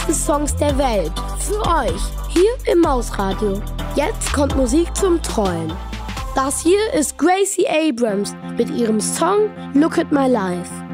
besten Songs der Welt. Für euch, hier im Mausradio. Jetzt kommt Musik zum Träumen. Das hier ist Gracie Abrams mit ihrem Song Look at My Life.